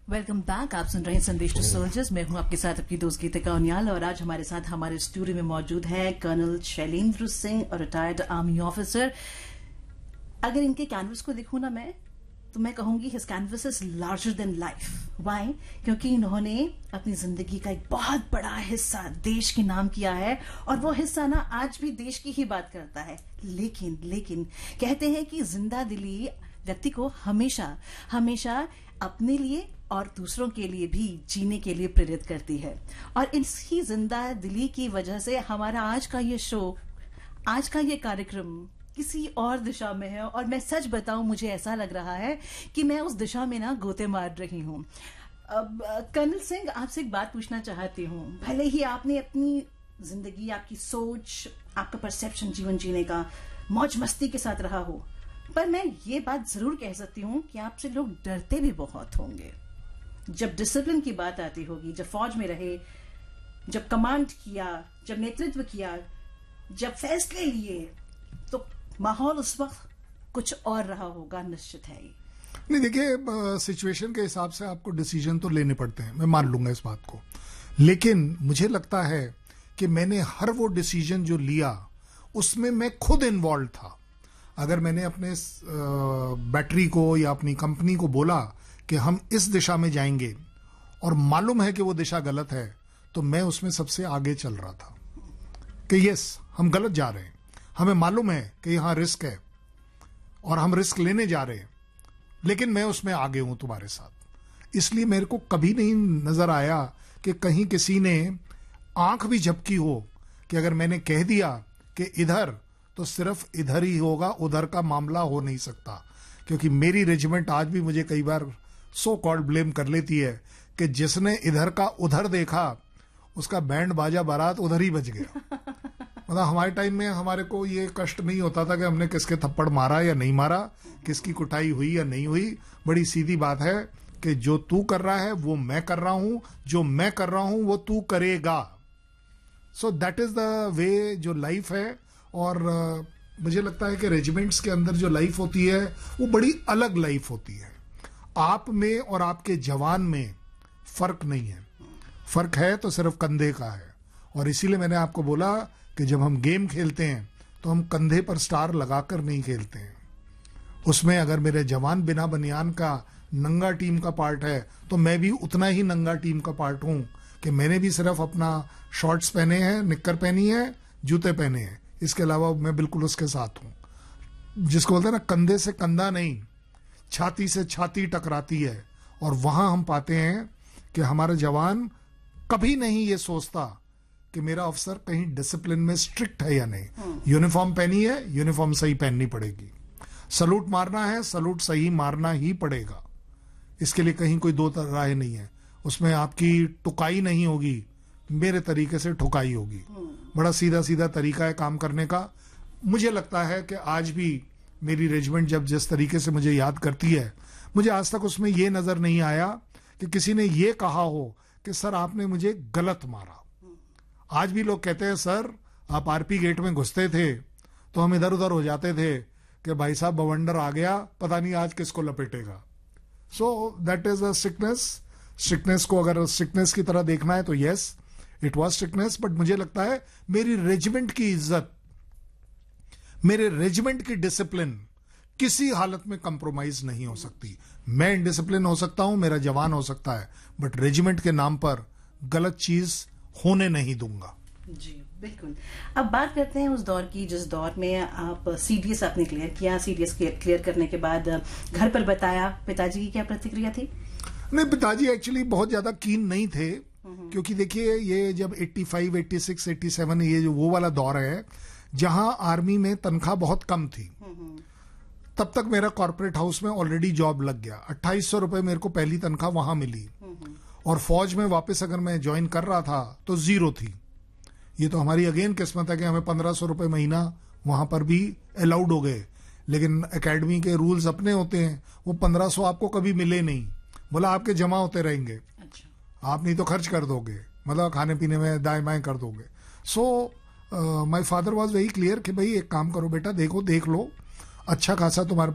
Welcome back. आप सुन रहे हैं संदेश टू सोल्जर्स। मैं हूं आपके साथ आपकी दोस्त गीतिका उनियाल और आज हमारे साथ हमारे स्टूडियो में मौजूद है कर्नल शैलेंद्र सिंह और रिटायर्ड आर्मी ऑफिसर। अगर इनके कैनवस को देखूं ना मैं, तो मैं कहूंगी his canvas is larger than life. Why? क्योंकि इन्होंने अपनी जिंदगी का एक बहुत बड़ा हिस्सा देश के नाम किया है और वो हिस्सा ना आज भी देश की ही बात करता है। लेकिन कहते हैं कि जिंदा दिली व्यक्ति को हमेशा हमेशा अपने लिए और दूसरों के लिए भी जीने के लिए प्रेरित करती है। और इसी जिंदा दिली की वजह से हमारा आज का ये शो, आज का ये कार्यक्रम किसी और दिशा में है। और मैं सच बताऊं, मुझे ऐसा लग रहा है कि मैं उस दिशा में ना गोते मार रही हूं। अब कर्नल सिंह, आपसे एक बात पूछना चाहती हूं। भले ही आपने अपनी जिंदगी, आपकी सोच, आपका परसेप्शन जीवन जीने का मौज मस्ती के साथ रहा हो, पर मैं ये बात जरूर कह सकती हूं कि आपसे लोग डरते भी बहुत होंगे। जब डिसिप्लिन की बात आती होगी, जब फौज में रहे, जब कमांड किया, जब नेतृत्व किया, जब फैसले लिए, तो माहौल उस वक्त कुछ और रहा होगा, निश्चित है। नहीं, देखिए, सिचुएशन के हिसाब से आपको डिसीजन तो लेने पड़ते हैं, मैं मान लूंगा इस बात को। लेकिन मुझे लगता है कि मैंने हर वो डिसीजन जो लिया उसमें मैं खुद इन्वॉल्व था। अगर मैंने अपने बैटरी को या अपनी कंपनी को बोला कि हम इस दिशा में जाएंगे और मालूम है कि वो दिशा गलत है, तो मैं उसमें सबसे आगे चल रहा था कि यस, हम गलत जा रहे हैं, हमें मालूम है कि यहां रिस्क है और हम रिस्क लेने जा रहे हैं, लेकिन मैं उसमें आगे हूं तुम्हारे साथ। इसलिए मेरे को कभी नहीं नजर आया कि कहीं किसी ने आंख भी झपकी हो कि अगर मैंने कह दिया कि इधर, तो सिर्फ इधर ही होगा, उधर का मामला हो नहीं सकता। क्योंकि मेरी रेजिमेंट आज भी मुझे कई बार सो कॉल्ड ब्लेम कर लेती है कि जिसने इधर का उधर देखा, उसका बैंड बाजा बारात उधर ही बज गया। मतलब हमारे टाइम में हमारे को ये कष्ट नहीं होता था कि हमने किसके थप्पड़ मारा या नहीं मारा, किसकी कुटाई हुई या नहीं हुई। बड़ी सीधी बात है कि जो तू कर रहा है वो मैं कर रहा हूं, जो मैं कर रहा हूं वो तू करेगा। So that is the way जो लाइफ है। और मुझे लगता है कि रेजिमेंट्स के अंदर जो लाइफ होती है वो बड़ी अलग लाइफ होती है। आप में और आपके जवान में फर्क नहीं है, फर्क है तो सिर्फ कंधे का है। और इसीलिए मैंने आपको बोला कि जब हम गेम खेलते हैं तो हम कंधे पर स्टार लगाकर नहीं खेलते हैं। उसमें अगर मेरे जवान बिना बनियान का नंगा टीम का पार्ट है, तो मैं भी उतना ही नंगा टीम का पार्ट हूं कि मैंने भी सिर्फ अपना शॉर्ट्स पहने हैं, निक्कर पहनी है, जूते पहने हैं, इसके अलावा मैं बिल्कुल उसके साथ हूं। जिसको बोलते हैं ना, कंधे से कंधा नहीं, छाती से छाती टकराती है। और वहां हम पाते हैं कि हमारा जवान कभी नहीं ये सोचता कि मेरा अफसर कहीं डिसिप्लिन में स्ट्रिक्ट है या नहीं। यूनिफॉर्म पहनी है, यूनिफॉर्म सही पहननी पड़ेगी। सलूट मारना है, सलूट सही मारना ही पड़ेगा। इसके लिए कहीं कोई दो राय नहीं है। उसमें आपकी टुकाई नहीं होगी, मेरे तरीके से ठुकाई होगी। बड़ा सीधा सीधा तरीका है काम करने का। मुझे लगता है कि आज भी मेरी रेजिमेंट जब जिस तरीके से मुझे याद करती है, मुझे आज तक उसमें यह नजर नहीं आया कि किसी ने यह कहा हो कि सर आपने मुझे गलत मारा। आज भी लोग कहते हैं सर आप आरपी गेट में घुसते थे तो हम इधर उधर हो जाते थे कि भाई साहब बवंडर आ गया, पता नहीं आज किसको लपेटेगा। So that is a sickness. Sickness को अगर सिकनेस की तरह देखना है तो yes, it was sickness. But मुझे लगता है मेरी रेजिमेंट की इज्जत, मेरे रेजिमेंट की डिसिप्लिन किसी हालत में कंप्रोमाइज नहीं हो सकती। मैं इनडिसिप्लिन हो सकता हूं, मेरा जवान हो सकता है, बट रेजिमेंट के नाम पर गलत चीज होने नहीं दूंगा। जी बिल्कुल। अब बात करते हैं उस दौर की जिस दौर में आप सीडीएस आपने क्लियर किया। सीडीएस क्लियर करने के बाद घर पर बताया, पिताजी की क्या प्रतिक्रिया थी? नहीं, पिताजी एक्चुअली बहुत ज्यादा कीन नहीं थे। क्योंकि देखिए, ये जब 85, 86, 87 ये जो वो वाला दौर है जहां आर्मी में तनख्वाह बहुत कम थी, तब तक मेरा कॉर्पोरेट हाउस में ऑलरेडी जॉब लग गया। 2800 रुपए मेरे को पहली तनख्वाह वहां मिली। और फौज में वापस अगर मैं ज्वाइन कर रहा था तो जीरो थी। ये तो हमारी अगेन किस्मत है कि हमें 1500 रुपए महीना वहां पर भी अलाउड हो गए। लेकिन एकेडमी के रूल्स अपने होते हैं, वो 1500 आपको कभी मिले नहीं। बोला आपके जमा होते रहेंगे, आप नहीं तो खर्च कर दोगे, मतलब खाने पीने में दाएं बाएं कर दोगे। So my father was very clear कि भाई एक काम करो बेटा, देख लो अच्छा खासा तुम्हारे